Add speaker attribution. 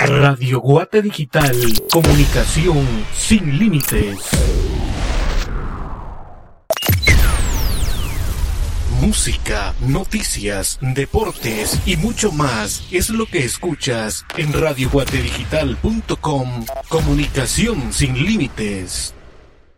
Speaker 1: Radio Guate Digital, comunicación sin límites. Música, noticias, deportes y mucho más es lo que escuchas en radioguatedigital.com. Comunicación sin límites.